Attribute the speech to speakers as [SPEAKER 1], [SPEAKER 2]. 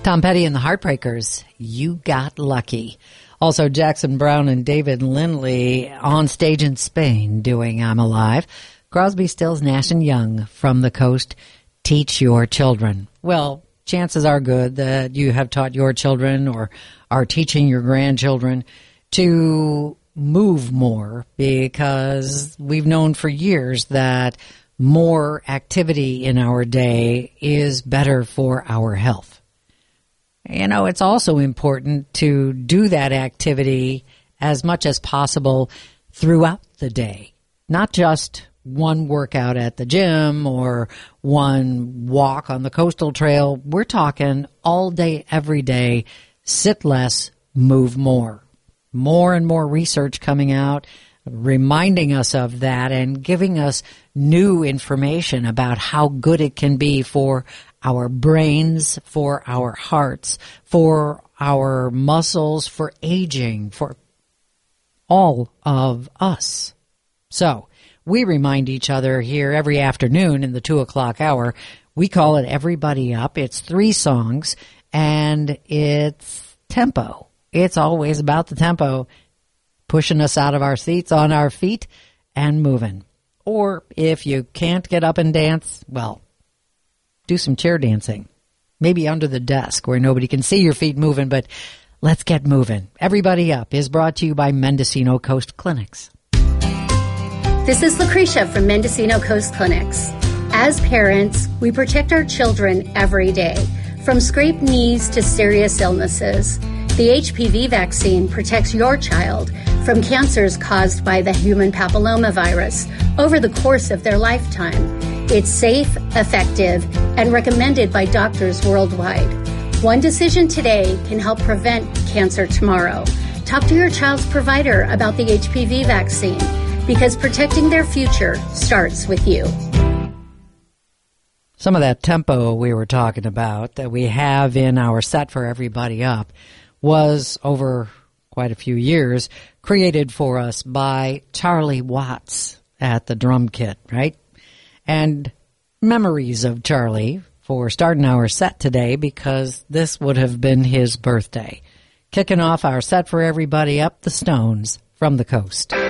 [SPEAKER 1] Tom Petty and the Heartbreakers, You Got Lucky. Also, Jackson Browne and David Lindley on stage in Spain doing I'm Alive. Crosby, Stills, Nash & Young from the coast, Teach Your Children. Well, chances are good that you have taught your children or are teaching your grandchildren to move more, because we've known for years that more activity in our day is better for our health. You know, it's also important to do that activity as much as possible throughout the day, not just one workout at the gym or one walk on the coastal trail. We're talking all day, every day, sit less, move more. More and more research coming out, reminding us of that and giving us new information about how good it can be for our brains, for our hearts, for our muscles, for aging, for all of us. So we remind each other here every afternoon in the 2 o'clock hour. We call it Everybody Up. It's 3 songs and it's tempo. It's always about the tempo, pushing us out of our seats, on our feet, and moving. Or if you can't get up and dance, well, do some chair dancing. Maybe under the desk where nobody can see your feet moving, but let's get moving. Everybody Up is brought to you by Mendocino Coast Clinics.
[SPEAKER 2] This is Lucretia from Mendocino Coast Clinics. As parents, we protect our children every day, from scraped knees to serious illnesses. The HPV vaccine protects your child from cancers caused by the human papillomavirus over the course of their lifetime. It's safe, effective, and recommended by doctors worldwide. One decision today can help prevent cancer tomorrow. Talk to your child's provider about the HPV vaccine, because protecting their future starts with you.
[SPEAKER 1] Some of that tempo we were talking about that we have in our set for Everybody Up was, over quite a few years, created for us by Charlie Watts at the drum kit, right? And memories of Charlie for starting our set today, because this would have been his birthday. Kicking off our set for Everybody Up, the Stones from the coast.